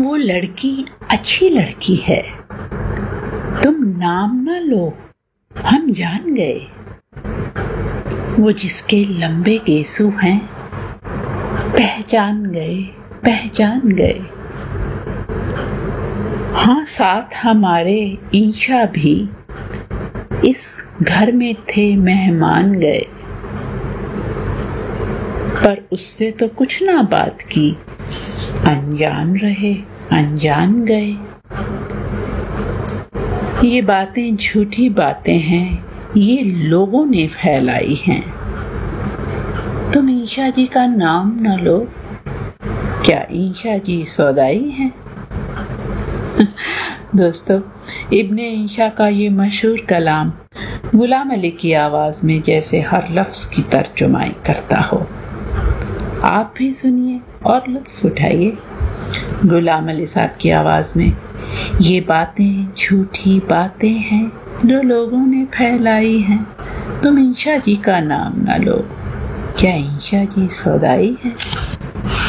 وہ لڑکی اچھی لڑکی ہے، تم نام نہ لو، ہم جان گئے۔ وہ جس کے لمبے گیسو ہیں، پہچان گئے پہچان گئے۔ ہاں ساتھ ہمارے عیشا بھی اس گھر میں تھے، مہمان گئے، پر اس سے تو کچھ نہ بات کی، انجان رہے انجان گئے۔ یہ باتیں جھوٹی باتیں ہیں، یہ لوگوں نے پھیلائی ہیں۔ تم عیشا جی کا نام نہ لو، کیا عیشا جی سودائی ہیں؟ دوستو، ابن عیشا کا یہ مشہور کلام غلام علی کی آواز میں جیسے ہر لفظ کی ترجمائی کرتا ہو۔ آپ بھی سنیے اور لطف اٹھائیے غلام علی صاحب کی آواز میں۔ یہ باتیں جھوٹی باتیں ہیں جو لوگوں نے پھیلائی ہیں، تم عیشا جی کا نام نہ لو، کیا عیشا جی سودائی ہیں؟